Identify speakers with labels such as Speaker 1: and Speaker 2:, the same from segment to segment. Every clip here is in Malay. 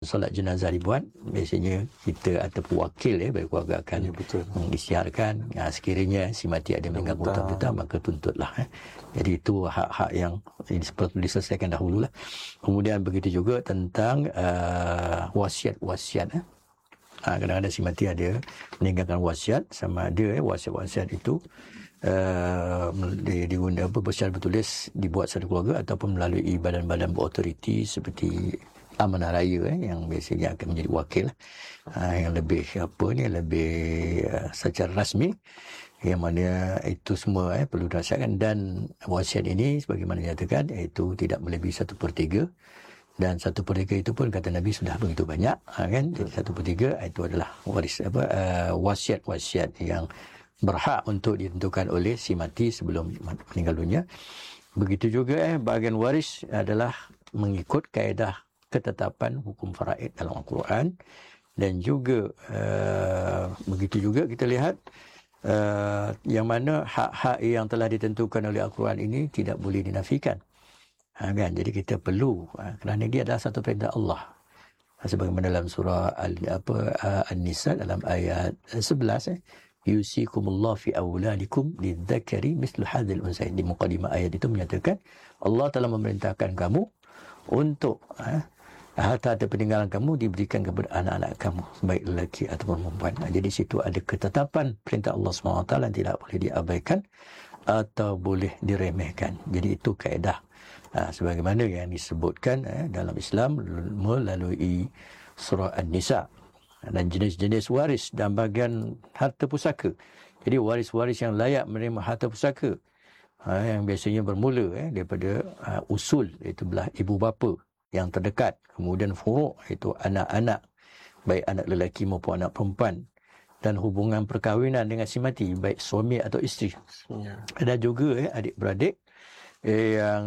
Speaker 1: solat jenazah dibuat, biasanya kita ataupun wakil bagi keluarga akan disiarkan. Sekiranya si mati ada meninggal muntah-muntah, maka tuntutlah. Jadi itu hak-hak yang perlu diselesaikan dahululah. Kemudian begitu juga tentang wasiat-wasiat. Kadang-kadang si mati ada meninggalkan wasiat, sama ada wasiat-wasiat itu diguna secara bertulis dibuat satu keluarga ataupun melalui badan-badan berautoriti seperti amanah raya yang biasanya akan menjadi wakil yang lebih lebih secara rasmi, yang mana itu semua perlu dirasakan. Dan wasiat ini sebagaimana dinyatakan iaitu tidak melebihi 1/3, dan 1/3 itu pun kata Nabi sudah begitu banyak, kan. Jadi 1/3 itu adalah wasiat-wasiat yang berhak untuk ditentukan oleh si mati sebelum meninggal dunia. Begitu juga bahagian waris adalah mengikut kaedah ketetapan hukum faraid dalam Al-Quran. Dan juga begitu juga kita lihat yang mana hak-hak yang telah ditentukan oleh Al-Quran ini tidak boleh dinafikan. Kan? Jadi kita perlu, kerana dia adalah satu perintah Allah. Sebagaimana dalam surah An-Nisa dalam ayat 11, yusikumullah fi awladikum lidzakari mislu hadzal unsayain. Di mukadimah ayat itu menyatakan Allah telah memerintahkan kamu untuk harta peninggalan kamu diberikan kepada anak-anak kamu, baik lelaki ataupun perempuan. Jadi situ ada ketetapan perintah Allah SWT yang tidak boleh diabaikan atau boleh diremehkan. Jadi itu kaedah sebagaimana yang disebutkan dalam Islam melalui surah An-Nisa. Dan jenis-jenis waris dan bahagian harta pusaka. Jadi waris-waris yang layak menerima harta pusaka yang biasanya bermula daripada usul, iaitu belah ibu bapa yang terdekat, kemudian furuk, iaitu anak-anak, baik anak lelaki maupun anak perempuan, dan hubungan perkahwinan dengan si mati, baik suami atau isteri. Ada juga adik-beradik yang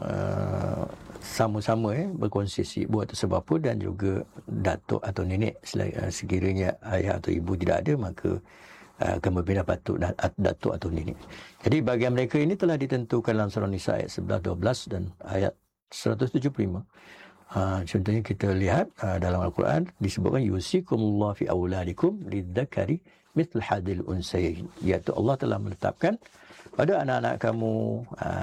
Speaker 1: sama-sama berkongsi si ibu atau sebapa, dan juga datuk atau nenek sekiranya ayah atau ibu tidak ada, maka akan berbeza datuk atau nenek. Jadi bahagian mereka ini telah ditentukan dalam surah Nisa ayat 11, 12 dan ayat 175. Contohnya kita lihat dalam Al-Quran disebutkan yusikumullah fi awladikum lidzakari mithl hadil unsayain, iaitu Allah telah menetapkan pada anak-anak kamu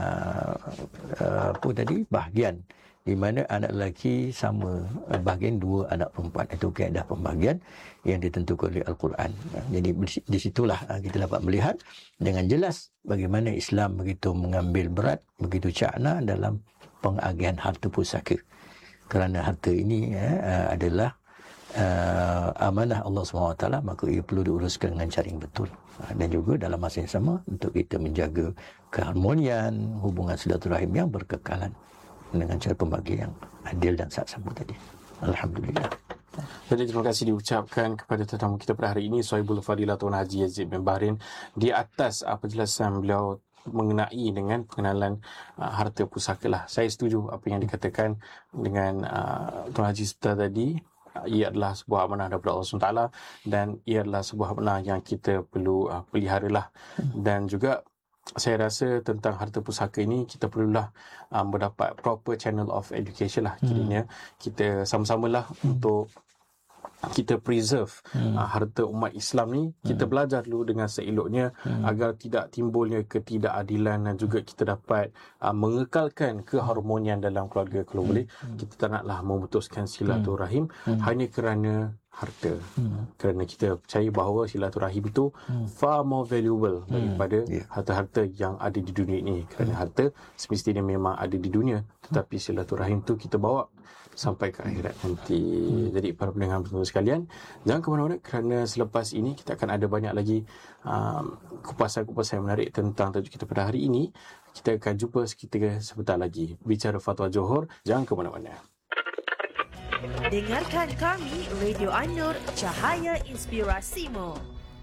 Speaker 1: bahagian di mana anak lelaki sama bahagian dua anak perempuan. Itu kaedah pembahagian yang ditentukan oleh Al-Quran. Jadi di situlah kita dapat melihat dengan jelas bagaimana Islam begitu mengambil berat, begitu cakna dalam pengagihan harta pusaka. Kerana harta ini adalah amanah Allah SWT, maka ia perlu diuruskan dengan cara yang betul. Dan juga dalam masa yang sama untuk kita menjaga keharmonian, hubungan silaturahim yang berkekalan dengan cara pembagian yang adil dan saksama tadi. Alhamdulillah.
Speaker 2: Jadi terima kasih diucapkan kepada tetamu kita pada hari ini, Sohibul Fadilah Tuan Haji Yazid bin Bahrin, di atas penjelasan beliau mengenai dengan pengenalan harta pusaka lah. Saya setuju apa yang dikatakan dengan Tuan Haji Sita tadi. Ia adalah sebuah amanah daripada Allah SWT, dan ia adalah sebuah amanah yang kita perlu peliharalah. Dan juga saya rasa tentang harta pusaka ini kita perlulah mendapat proper channel of education lah. Kiranya kita sama-samalah untuk kita preserve harta umat Islam ni. Kita belajar dulu dengan seeloknya agar tidak timbulnya ketidakadilan, dan juga kita dapat mengekalkan keharmonian dalam keluarga kalau boleh. Kita tak naklah memutuskan silaturahim hanya kerana harta. Kerana kita percaya bahawa silaturahim itu far more valuable daripada harta-harta yang ada di dunia ini. Kerana harta semestinya memang ada di dunia, tetapi silaturahim tu kita bawa sampai ke akhirat nanti. Jadi para pendengar sekalian, jangan ke mana-mana, kerana selepas ini kita akan ada banyak lagi kupasan-kupasan yang menarik tentang tajuk kita pada hari ini. Kita akan jumpa sebentar lagi. Bicara Fatwa Johor, jangan ke mana-mana.
Speaker 3: Dengarkan kami, Radio An-Nur, Cahaya Inspirasimu.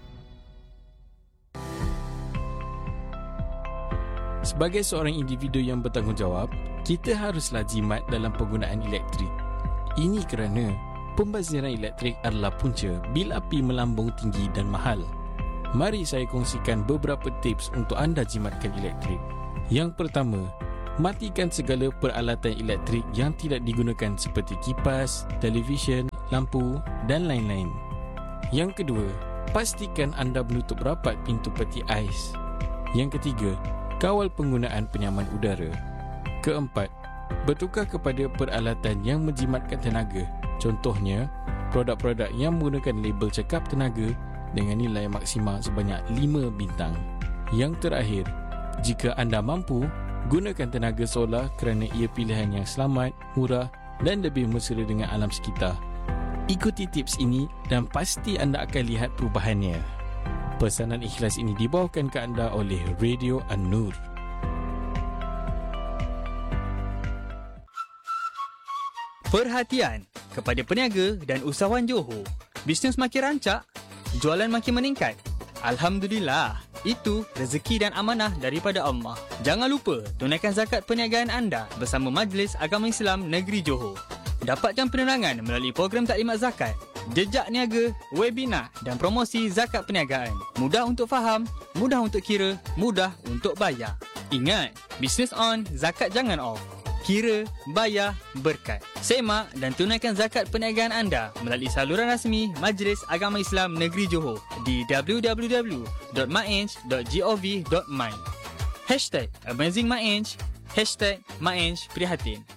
Speaker 4: Sebagai seorang individu yang bertanggungjawab, kita haruslah jimat dalam penggunaan elektrik. Ini kerana pembaziran elektrik adalah punca bil api melambung tinggi dan mahal. Mari saya kongsikan beberapa tips untuk anda jimatkan elektrik. Yang pertama, matikan segala peralatan elektrik yang tidak digunakan seperti kipas, televisyen lampu dan lain-lain. Yang kedua, pastikan anda menutup rapat pintu peti ais. Yang ketiga, kawal penggunaan penyaman udara. Keempat, bertukar kepada peralatan yang menjimatkan tenaga. Contohnya, produk-produk yang menggunakan label cekap tenaga dengan nilai maksimal sebanyak 5 bintang. Yang terakhir, jika anda mampu, gunakan tenaga solar kerana ia pilihan yang selamat, murah dan lebih mesra dengan alam sekitar. Ikuti tips ini dan pasti anda akan lihat perubahannya. Pesanan ikhlas ini dibawakan ke anda oleh Radio An-Nur.
Speaker 5: Perhatian kepada peniaga dan usahawan Johor. Bisnes makin rancak, jualan makin meningkat. Alhamdulillah, itu rezeki dan amanah daripada Allah. Jangan lupa tunaikan zakat perniagaan anda bersama Majlis Agama Islam Negeri Johor. Dapatkan penerangan melalui program taklimat zakat, jejak niaga, webinar dan promosi zakat perniagaan. Mudah untuk faham, mudah untuk kira, mudah untuk bayar. Ingat, bisnes on, zakat jangan off. Kira, bayar, berkat. Semak dan tunaikan zakat perniagaan anda melalui saluran rasmi Majlis Agama Islam Negeri Johor di www.maenj.gov.my. #AmazingMaenj, #MaenjPrihatin.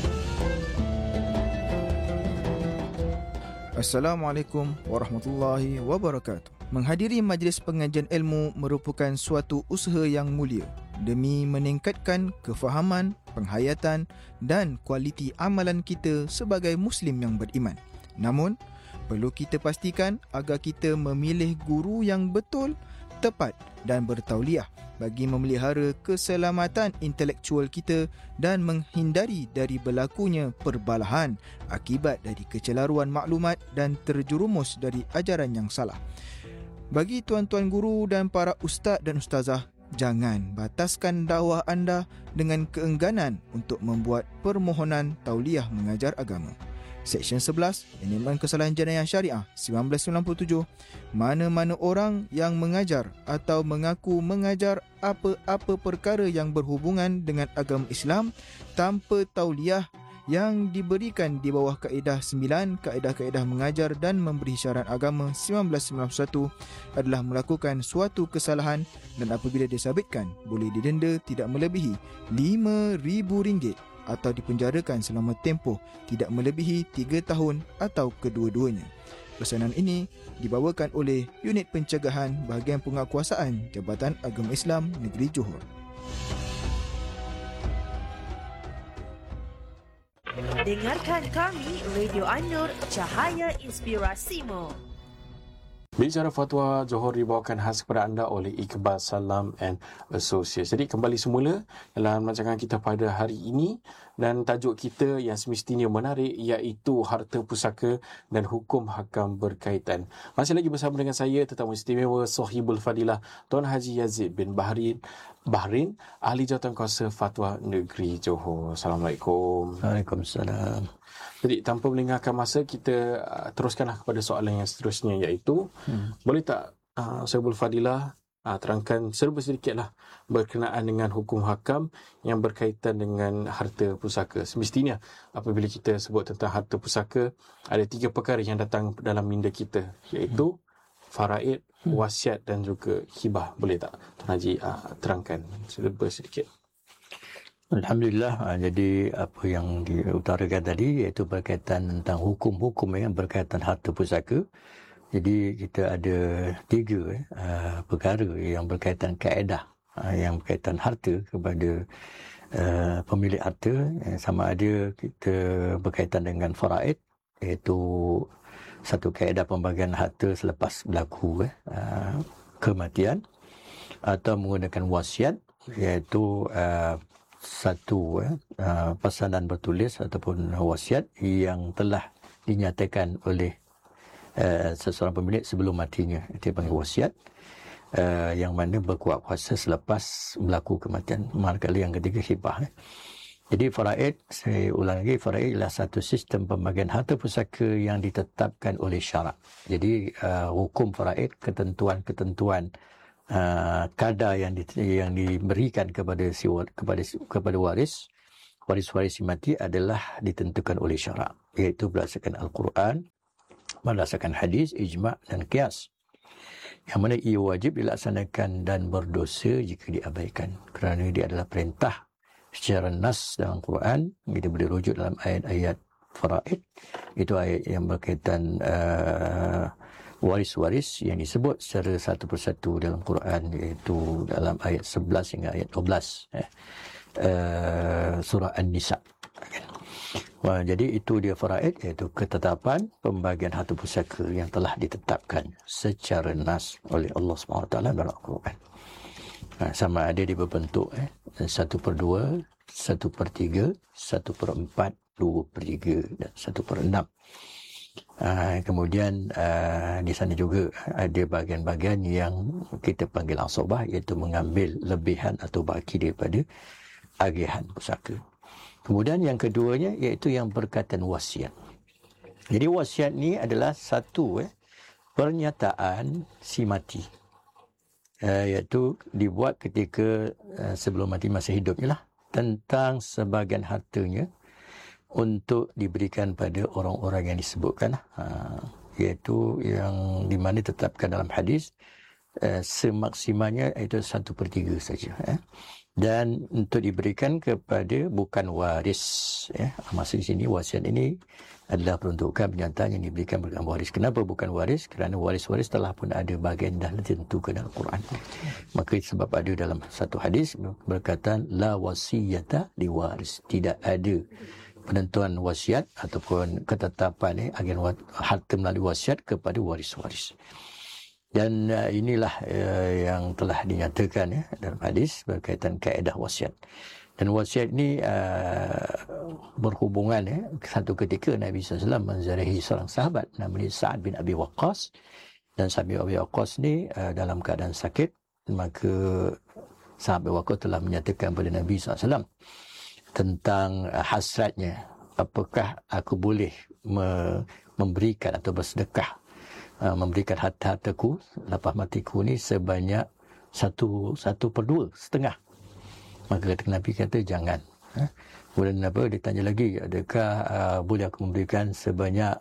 Speaker 6: Assalamualaikum warahmatullahi wabarakatuh. Menghadiri majlis pengajian ilmu merupakan suatu usaha yang mulia demi meningkatkan kefahaman, penghayatan dan kualiti amalan kita sebagai Muslim yang beriman. Namun, perlu kita pastikan agar kita memilih guru yang betul, tepat dan bertauliah bagi memelihara keselamatan intelektual kita dan menghindari dari berlakunya perbalahan akibat dari kecelaruan maklumat dan terjerumus dari ajaran yang salah. Bagi tuan-tuan guru dan para ustaz dan ustazah, jangan bataskan dakwah anda dengan keengganan untuk membuat permohonan tauliah mengajar agama. Seksyen 11, Penerimaan Kesalahan Jenayah Syariah 1997, mana-mana orang yang mengajar atau mengaku mengajar apa-apa perkara yang berhubungan dengan agama Islam tanpa tauliah yang diberikan di bawah kaedah 9 kaedah-kaedah mengajar dan memberi syarat agama 1991 adalah melakukan suatu kesalahan dan apabila disabitkan boleh didenda tidak melebihi RM5,000 atau dipenjarakan selama tempoh tidak melebihi 3 tahun atau kedua-duanya. Pesanan ini dibawakan oleh Unit Pencegahan Bahagian Penguatkuasaan Jabatan Agama Islam Negeri Johor.
Speaker 3: Dengarkan kami, Radio An-Nur, Cahaya Inspirasimu.
Speaker 2: Bicara fatwa Johor dibawakan khas kepada anda oleh Iqbal Salam and Associates. Jadi kembali semula dalam rancangan kita pada hari ini dan tajuk kita yang semestinya menarik iaitu harta pusaka dan hukum hakam berkaitan. Masih lagi bersama dengan saya tetamu istimewa Sahibul Fadilah Tuan Haji Yazid bin Bahrin, Ahli Jawatankuasa Fatwa Negeri Johor. Assalamualaikum.
Speaker 1: Waalaikumsalam.
Speaker 2: Jadi tanpa melengahkan masa, kita teruskanlah kepada soalan yang seterusnya iaitu boleh tak Sahibul Fadilah terangkan serba sedikitlah berkenaan dengan hukum hakam yang berkaitan dengan harta pusaka. Semestinya apabila kita sebut tentang harta pusaka, ada 3 perkara yang datang dalam minda kita iaitu faraid, wasiat dan juga hibah. Boleh tak Tuan Haji terangkan serba sedikit?
Speaker 1: Alhamdulillah. Jadi apa yang diutarakan tadi iaitu berkaitan tentang hukum-hukum yang berkaitan harta pusaka. Jadi kita ada 3 perkara yang berkaitan kaedah yang berkaitan harta kepada pemilik harta. Sama ada kita berkaitan dengan faraid iaitu satu kaedah pembagian harta selepas berlaku kematian, atau menggunakan wasiat iaitu satu pesanan bertulis ataupun wasiat yang telah dinyatakan oleh seseorang pemilik sebelum matinya. Itu dipanggil wasiat, yang mana berkuat kuasa selepas berlaku kematian. Manakala yang ketiga hibah. Jadi faraid, saya ulang lagi, faraid adalah satu sistem pembagian harta pusaka yang ditetapkan oleh syarak. Jadi hukum faraid, ketentuan-ketentuan kadar yang diberikan kepada waris si mati adalah ditentukan oleh syarak, iaitu berdasarkan Al-Quran berdasarkan hadis, ijma' dan qiyas. Yang mana ia wajib dilaksanakan dan berdosa jika diabaikan. Kerana dia adalah perintah secara nas dalam Quran. Kita boleh rujuk dalam ayat-ayat faraid. Itu ayat yang berkaitan waris-waris yang disebut secara satu persatu dalam Quran, iaitu dalam ayat 11 hingga ayat 12. Surah An-Nisa. Wah, jadi itu dia faraid, iaitu ketetapan pembagian harta pusaka yang telah ditetapkan secara nas oleh Allah SWT dalam Al-Quran. Sama ada dia berbentuk 1/2, 1/3, 1/4, 2/3 dan 1/6. Kemudian di sana juga ada bahagian-bahagian yang kita panggil asabah, iaitu mengambil lebihan atau baki daripada agihan pusaka. Kemudian yang keduanya iaitu yang berkaitan wasiat. Jadi wasiat ni adalah satu pernyataan si mati, iaitu dibuat ketika sebelum mati masa hidupnya lah, tentang sebahagian hartanya untuk diberikan pada orang-orang yang disebutkan, iaitu yang di mana ditetapkan dalam hadis semaksimalnya itu 1/3 saja. Dan untuk diberikan kepada bukan waris. Maksud di sini wasiat ini adalah peruntukan pernyataan yang diberikan bukan waris. Kenapa bukan waris? Kerana waris-waris telah pun ada bahagian dah ditentukan dalam Quran. Maka sebab ada dalam satu hadis berkata la wasiyata li waris. Tidak ada penentuan wasiat ataupun ketetapan agen harta melalui wasiat kepada waris-waris. Dan inilah yang telah dinyatakan dalam hadis berkaitan kaedah wasiat. Dan wasiat ini berhubungan satu ketika Nabi SAW menziarahi seorang sahabat namanya Sa'ad bin Abi Waqqas. Dan Sa'ad bin Abi Waqqas ni dalam keadaan sakit, maka Sa'ad bin Waqqas telah menyatakan kepada Nabi SAW tentang hasratnya, apakah aku boleh memberikan atau bersedekah, memberikan harta-hartaku lepas matiku ni sebanyak 1/2, setengah. Maka Nabi kata jangan. Kemudian apa, dia tanya lagi, adakah boleh aku memberikan sebanyak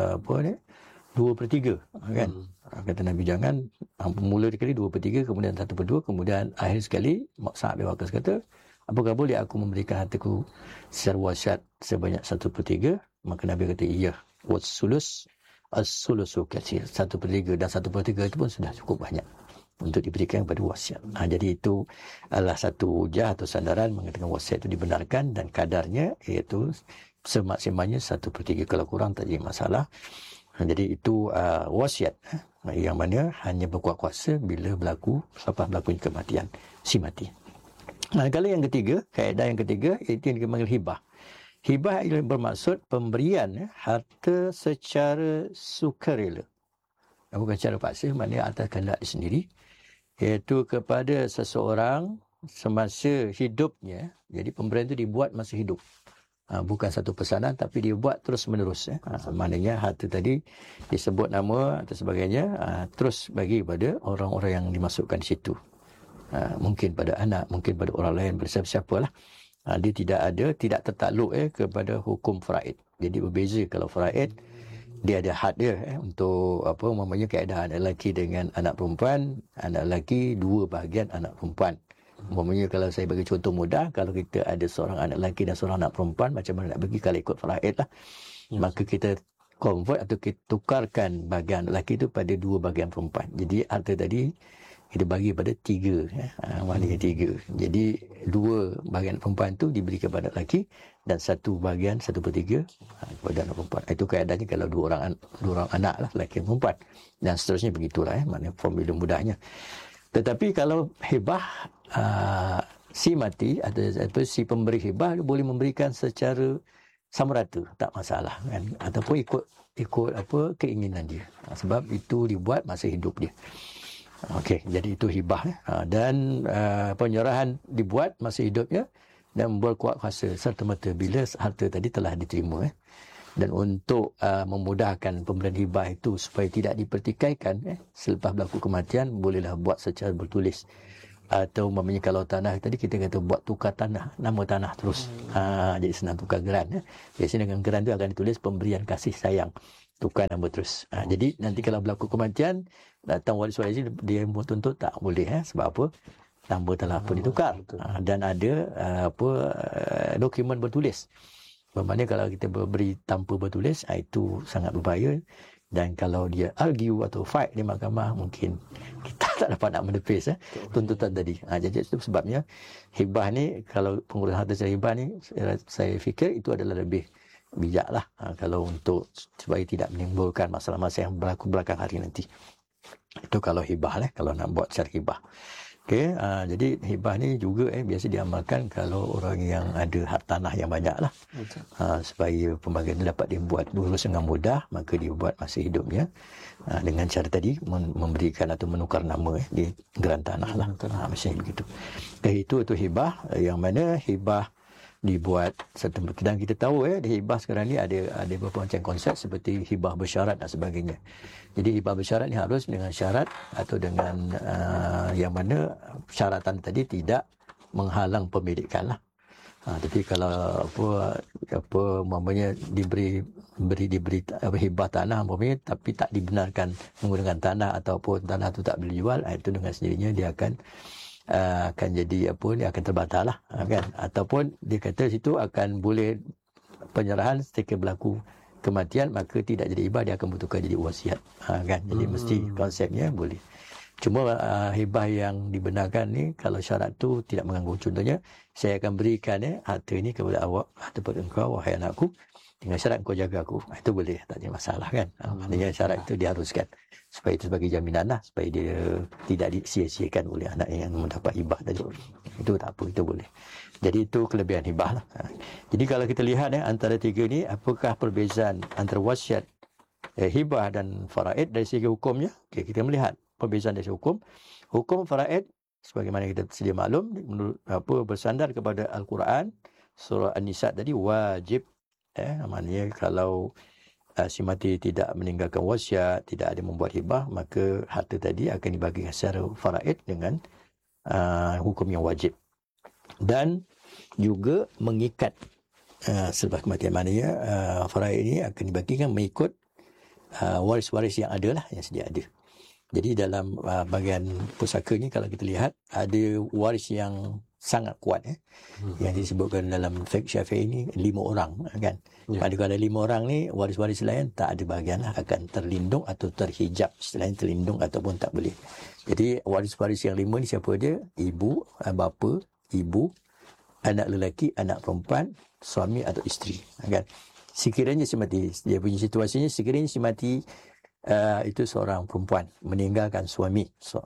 Speaker 1: 2/3, kan? Kata Nabi jangan. Mula sekali 2/3, kemudian 1/2, kemudian akhir sekali Sa'ad bin Waqqas kata, apakah boleh aku memberikan hartaku secara wasiat sebanyak 1/3? Maka Nabi kata iya. Wassulus as-sulusu katsir. 1/3 dan 1/3 itu pun sudah cukup banyak untuk diberikan kepada wasiat. Jadi itu adalah satu hujah atau sandaran mengatakan wasiat itu dibenarkan dan kadarnya iaitu semaksimalnya 1/3. Kalau kurang tak jadi masalah. Jadi itu wasiat yang mana hanya berkuat kuasa bila berlaku lepas berlakunya kematian si mati. Kalau yang ketiga, kaedah yang ketiga iaitu yang dipanggil hibah. Hibah ialah bermaksud pemberian harta secara sukarela. Bukan secara paksa, maknanya atas kehendak sendiri. Iaitu kepada seseorang semasa hidupnya. Jadi pemberian itu dibuat masa hidup. Bukan satu pesanan tapi dibuat terus menerus. Maknanya harta tadi disebut nama atau sebagainya, terus bagi kepada orang-orang yang dimasukkan di situ. Mungkin pada anak, mungkin pada orang lain, bersiapa-siapa lah. Dia tidak tertakluk kepada hukum faraid. Jadi berbeza kalau faraid, dia ada had dia untuk apa umpamanya kaedah anak lelaki dengan anak perempuan, anak lelaki 2 bahagian anak perempuan. Umpamanya kalau saya bagi contoh mudah, kalau kita ada seorang anak lelaki dan seorang anak perempuan, macam mana nak bagi kalau ikut faraid lah. Maka kita convert atau kita tukarkan bahagian lelaki itu pada 2 bahagian perempuan. Jadi harta tadi kita bagi pada 3, maknanya 3. Jadi 2 bahagian perempuan tu diberi kepada lelaki dan 1 bahagian 1/3 kepada anak perempuan. Itu keadaannya kalau 2 orang anak lah, lelaki dan perempuan. Dan seterusnya begitulah, maknanya formula mudahnya. Tetapi kalau hibah, si mati atau si pemberi hibah boleh memberikan secara sama rata, tak masalah kan, ataupun ikut apa keinginan dia. Sebab itu dibuat masa hidup dia. Okey, jadi itu hibah dan penyerahan dibuat masa hidupnya dan berkuat kuasa serta-merta bila harta tadi telah diterima. Dan untuk memudahkan pemberian hibah itu supaya tidak dipertikaikan selepas berlaku kematian, bolehlah buat secara bertulis. Atau umpamanya kalau tanah tadi kita kata buat tukar tanah, nama tanah terus. Jadi senang tukar geran. Biasanya dengan geran itu akan ditulis pemberian kasih sayang. tukar nama terus. Jadi nanti kalau berlaku kematian, datang waris-waris dia tuntut tak boleh sebab apa? Nama telah pun ditukar. Dan ada dokumen bertulis. Bermakna kalau kita beri tanpa bertulis, itu sangat berbahaya. Dan kalau dia argue atau fight di mahkamah, mungkin kita tak dapat nak menepis tuntutan tadi. Jadi itu sebabnya hibah ni, kalau pengurusan harta secara hibah ni, saya fikir itu adalah lebih bijaklah kalau untuk supaya tidak menimbulkan masalah-masalah yang berlaku belakang hari nanti. Itu kalau hibah kalau nak buat secara hibah. Okey, jadi hibah ni juga biasa diamalkan kalau orang yang ada hak tanah yang banyak lah. Supaya pembagian dapat dibuat lurus dengan mudah, maka dibuat masa hidupnya dengan cara tadi memberikan atau menukar nama di geran tanah lah. Macam begitu. Itu hibah, yang mana hibah dibuat satu, dan kita tahu di hibah sekarang ni ada beberapa macam konsep seperti hibah bersyarat dan sebagainya. Jadi hibah bersyarat ni harus dengan syarat atau dengan yang mana syaratan tadi tidak menghalang pemilikan lah. Tapi kalau umpamanya diberi hibah tanah umpamanya tapi tak dibenarkan menggunakan tanah ataupun tanah tu tak boleh dijual, itu dengan sendirinya dia akan jadi dia akan terbatal lah kan, ataupun dia kata situ akan boleh penyerahan ketika berlaku kematian, maka tidak jadi hibah, dia akan bertukar jadi wasiat kan. Jadi mesti konsepnya boleh. Cuma hibah yang dibenarkan ni kalau syarat tu tidak mengganggu. Contohnya, saya akan berikan harta ni kepada awak ataupun engkau wahai anakku dengan syarat engkau jaga aku. Itu boleh, tak ada masalah kan. Maknanya syarat itu diharuskan supaya itu sebagai jaminan lah, supaya dia tidak disia-siakan oleh anak yang mendapat hibah tadi. Itu tak apa, itu boleh. Jadi itu kelebihan hibah lah. Jadi kalau kita lihat antara tiga ni, apakah perbezaan antara wasiat, hibah dan faraid dari segi hukumnya? Okay, kita melihat perbezaan dari segi hukum. Hukum faraid sebagaimana kita sedia maklum bersandar kepada Al-Quran, surah An-Nisa tadi wajib. Maknanya kalau si mati tidak meninggalkan wasiat, tidak ada membuat hibah, maka harta tadi akan dibagikan secara faraid dengan hukum yang wajib. Dan juga mengikat selepas kematian, maknanya faraid ini akan dibagikan mengikut waris-waris yang ada lah, yang sedia ada. Jadi dalam bahagian pusaka ni kalau kita lihat ada waris yang sangat kuat yang disebutkan dalam fiqh Syafi'i ni 5 orang kan. Kalau ada 5 orang ni, waris-waris lain tak ada bahagian lah, akan terlindung atau terhijab, istilahnya terlindung ataupun tak boleh. Jadi waris-waris yang 5 ni siapa dia? Ibu, bapa, ibu, anak lelaki, anak perempuan, suami atau isteri kan. Sekiranya si mati, dia punya situasinya sekiranya si mati itu seorang perempuan meninggalkan suami,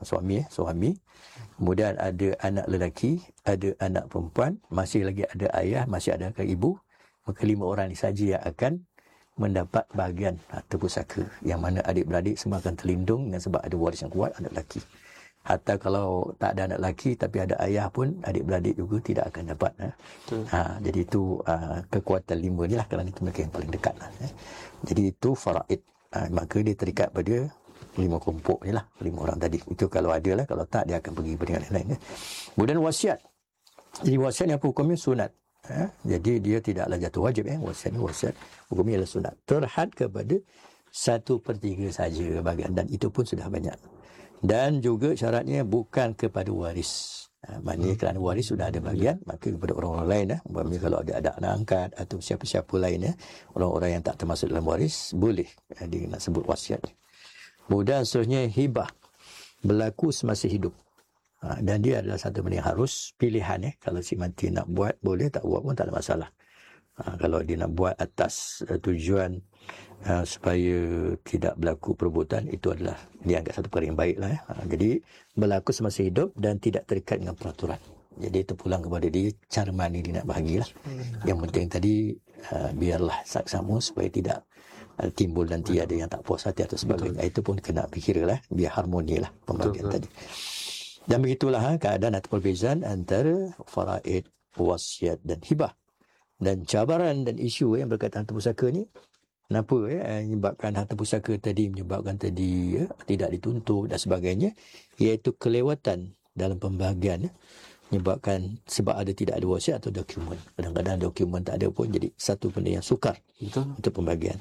Speaker 1: kemudian ada anak lelaki, ada anak perempuan, masih lagi ada ayah, masih ada ibu, maka 5 orang ini saja yang akan mendapat bahagian harta pusaka, yang mana adik-beradik semua akan terlindung dengan sebab ada waris yang kuat, anak lelaki. Hatta kalau tak ada anak lelaki tapi ada ayah pun, adik-beradik juga tidak akan dapat. Jadi itu kekuatan 5 ni lah, kerana itu mereka yang paling dekat lah. Jadi itu faraid. Maka dia terikat pada 5 kelompok ni lah, 5 orang tadi. Itu kalau ada lah, kalau tak dia akan pergi pada yang lain. Kemudian wasiat. Jadi wasiat ni apa hukumnya? Sunat. Jadi dia tidaklah jatuh wajib. Wasiat ni wasiat, hukumnya adalah sunat. Terhad kepada 1/3 saja bahagian, dan itu pun sudah banyak. Dan juga syaratnya bukan kepada waris. Maknanya kerana waris sudah ada bahagian, maka kepada orang-orang lain umpamanya kalau ada anak angkat atau siapa-siapa lain orang-orang yang tak termasuk dalam waris, boleh dia nak sebut wasiat. Kemudian seterusnya hibah, berlaku semasa hidup. Dan dia adalah satu benda yang harus pilihan. Kalau si mati nak buat boleh, tak buat pun tak ada masalah. Kalau dia nak buat atas tujuan supaya tidak berlaku perbuatan, itu adalah dianggap satu perkara yang baik lah. Jadi berlaku semasa hidup dan tidak terikat dengan peraturan. Jadi itu pulang kepada dia cara mana dia nak bahagilah. Yang penting tadi biarlah saksama supaya tidak timbul nanti ada yang tak puas hati atau sebagainya. Itu pun kena fikir lah, biar harmoni lah pembagian tadi. Dan begitulah keadaan atau perbezaan antara faraid, wasiat dan hibah. Dan cabaran dan isu yang berkaitan harta pusaka ni, kenapa menyebabkan harta pusaka tadi, menyebabkan tadi tidak dituntut dan sebagainya, iaitu kelewatan dalam pembahagian, menyebabkan sebab tidak ada wasiat atau dokumen. Kadang-kadang dokumen tak ada pun jadi satu benda yang sukar untuk pembahagian.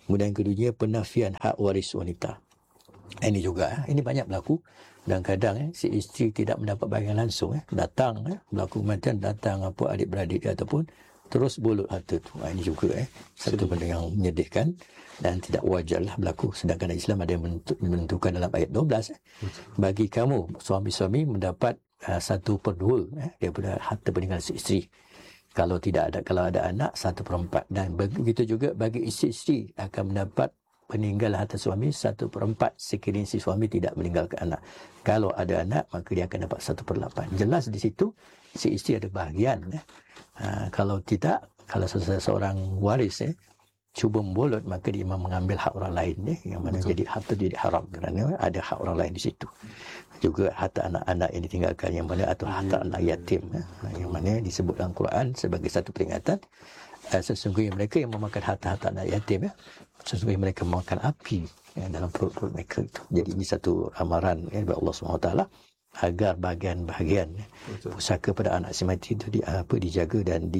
Speaker 1: Kemudian kedua, penafian hak waris wanita. Ini juga, ini banyak berlaku. Dan kadang si isteri tidak mendapat bahagian langsung, datang, berlaku kematian, datang apa adik-beradik dia ataupun terus bolot harta tu. Ini juga satu benda yang menyedihkan dan tidak wajarlah berlaku. Sedangkan Islam ada yang menentukan dalam ayat 12, bagi kamu suami-suami mendapat 1/2 daripada harta peninggalan si isteri. Kalau ada anak 1/4, dan begitu juga bagi isteri akan mendapat peninggalan harta suami 1/4 sekiranya si suami tidak meninggalkan anak. Kalau ada anak, maka dia akan dapat 1/8. Jelas di situ si isteri ada bahagian. Kalau tidak, kalau seseorang waris cuba membolot, maka dia memang mengambil hak orang lain, yang mana jadi harta jadi haram kerana ada hak orang lain di situ. Juga harta anak-anak yang ditinggalkan, yang mana atau harta anak yatim, yang mana disebut dalam Quran sebagai satu peringatan. Sesungguhnya mereka yang memakan harta-harta anak yatim, sesungguhnya mereka memakan api dalam perut-perut mereka itu. Jadi ini satu amaran daripada Allah SWT agar bahagian-bahagian pusaka pada anak si mati itu dijaga dan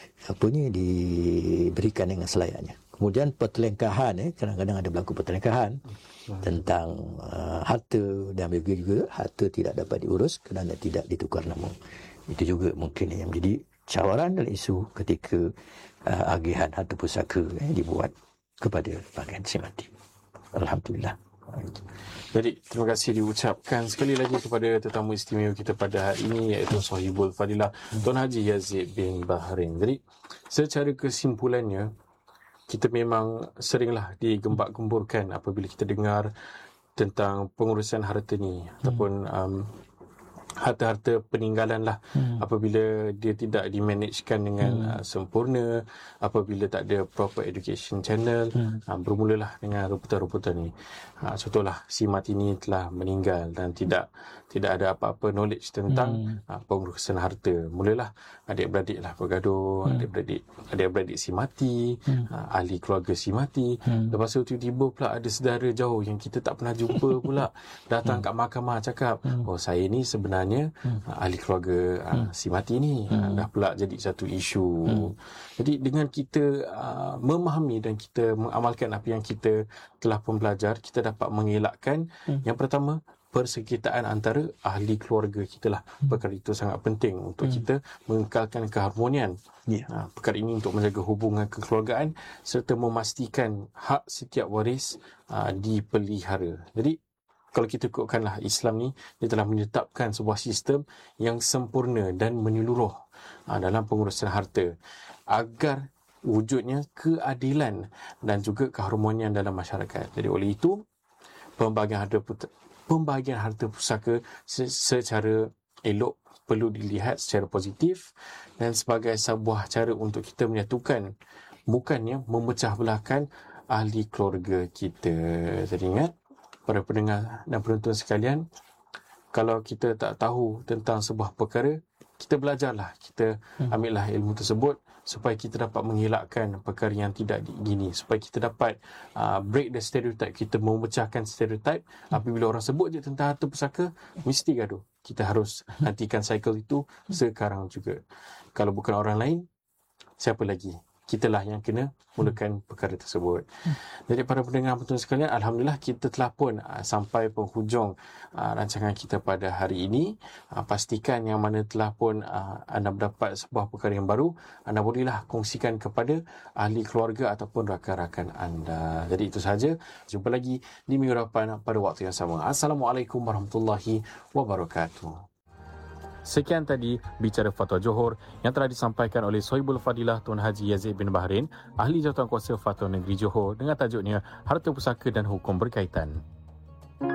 Speaker 1: diberikan dengan selayaknya. Kemudian pertelengkahan, kadang-kadang ada berlaku pertelengkahan tentang harta, dan juga harta tidak dapat diurus kerana tidak ditukar nama. Itu juga mungkin yang menjadi cawaran dalam isu ketika agihan harta pusaka dibuat kepada bahagian si mati. Alhamdulillah.
Speaker 2: Jadi terima kasih diucapkan sekali lagi kepada tetamu istimewa kita pada hari ini, iaitu Sahibul Fadilah Tuan Haji Yazid bin Bahrain. Jadi secara kesimpulannya, kita memang seringlah digembak-gemburkan apabila kita dengar tentang pengurusan harta ni, ataupun harta-harta peninggalan lah, apabila dia tidak dimanagekan dengan sempurna, apabila tak ada proper education channel, bermulalah dengan rebutan-rebutan ni. Contohlah si mati ni telah meninggal dan tidak ada apa-apa knowledge tentang pengurusan harta. Mulalah adik-beradik lah bergaduh, adik-beradik si mati, ahli keluarga si mati. Lepas tu tiba-tiba pula ada saudara jauh yang kita tak pernah jumpa pula datang kat mahkamah cakap, oh saya ni sebenarnya ahli keluarga si mati ni. Dah pula jadi satu isu. Jadi dengan kita memahami dan kita mengamalkan apa yang kita telah pun belajar, kita dapat mengelakkan yang pertama, persekitaran antara ahli keluarga kita lah. Perkara itu sangat penting untuk kita mengekalkan keharmonian. Perkara ini untuk menjaga hubungan kekeluargaan serta memastikan hak setiap waris dipelihara. Jadi kalau kita ikutkanlah Islam ni, dia telah menetapkan sebuah sistem yang sempurna dan menyeluruh dalam pengurusan harta agar wujudnya keadilan dan juga keharmonian dalam masyarakat. Jadi oleh itu, pembahagian harta pusaka secara elok perlu dilihat secara positif dan sebagai sebuah cara untuk kita menyatukan, bukannya memecah belahkan ahli keluarga kita. Jadi ingat, para pendengar dan penonton sekalian, kalau kita tak tahu tentang sebuah perkara, kita belajarlah, kita ambillah ilmu tersebut supaya kita dapat mengelakkan perkara yang tidak gini, supaya kita dapat break the stereotype, kita memecahkan stereotype. Apabila orang sebut je tentang harta pusaka, mesti gaduh. Kita harus hentikan cycle itu sekarang juga. Kalau bukan orang lain, siapa lagi? Kitalah yang kena mulakan perkara tersebut. Jadi para pendengar penonton sekalian, alhamdulillah kita telah pun sampai penghujung rancangan kita pada hari ini. Pastikan yang mana telah pun anda mendapat sebuah perkara yang baru, anda bolehlah kongsikan kepada ahli keluarga ataupun rakan-rakan anda. Jadi itu sahaja. Jumpa lagi di minggu depan pada waktu yang sama. Assalamualaikum warahmatullahi wabarakatuh. Sekian tadi Bicara Fatwa Johor yang telah disampaikan oleh Sahibul Fadilah Tuan Haji Yazid bin Bahrain, Ahli Jawatankuasa Fatwa Negeri Johor, dengan tajuknya Harta Pusaka dan Hukum Berkaitan.